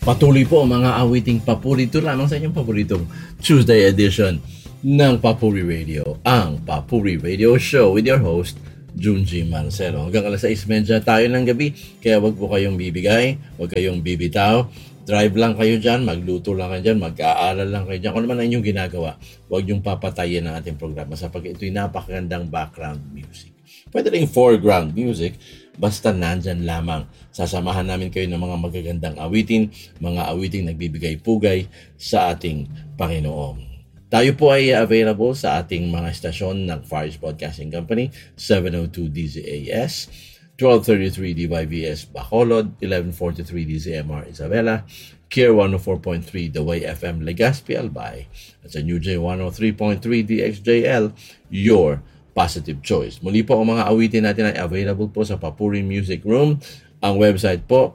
Patuloy po mga awiting paborito lamang sa inyong paboritong Tuesday edition ng Papuri Radio, ang Papuri Radio Show with your host, Junji Marcelo. Hanggang alas 6:30 tayo ng gabi, kaya wag po kayong bibigay, wag kayong bibitaw. Drive lang kayo dyan, magluto lang kayo dyan, mag-aaral lang kayo dyan. Kung naman ang inyong ginagawa, wag yung papatayin ang ating programa sapagkat ito'y napakagandang background music. Pwede rin foreground music, basta nandyan lamang. Sasamahan namin kayo ng mga magagandang awitin, mga awiting nagbibigay pugay sa ating Panginoon. Tayo po ay available sa ating mga estasyon ng Far East Broadcasting Company, 702 DZAS, 1233 DYVS Bacolod, 1143 DZMR Isabela, Kier 104.3 The Way FM Legazpi Albay, at sa New J 103.3 DXJL, your positive choice. Muli po ang mga awitin natin ay available po sa Papuri Music Room. Ang website po,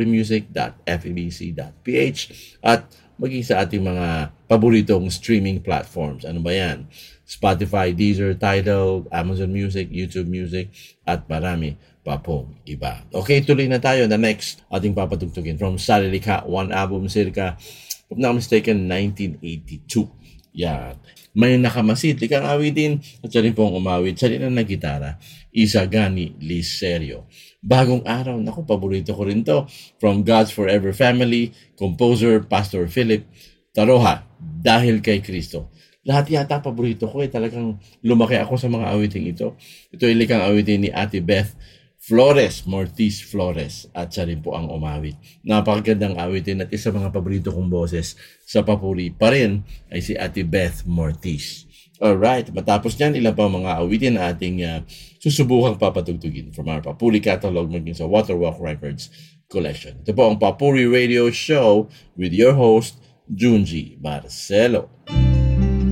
papurimusic.febc.ph, at maging sa ating mga paboritong streaming platforms. Ano ba yan? Spotify, Deezer, Tidal, Amazon Music, YouTube Music, at marami pa pong iba. Okay, tuloy na tayo. The next ating papatugtugin from Salilika, one album circa, if not mistaken, 1982. Yan. May nakamasid, likang awitin, at siya rin pong umawit, siya rin ang nagitara, Isagani Liserio. Bagong araw, naku, paborito ko rin to. From God's Forever Family, composer Pastor Philip Taroha, Dahil kay Kristo. Lahat yata paborito ko, talagang lumaki ako sa mga awiting ito. Ito ay likang awitin ni Ate Beth Mortiz Flores, at siya rin po ang umawit. Napakagandang awitin at isa mga paborito kong boses sa Papuri pa rin ay si Ate Beth Mortiz. Alright, matapos niyan, ilan pa mga awitin na ating susubukang papatugtugin from our Papuri catalog maging sa Waterwalk Records collection. Ito po ang Papuri Radio Show with your host, Junji Marcelo.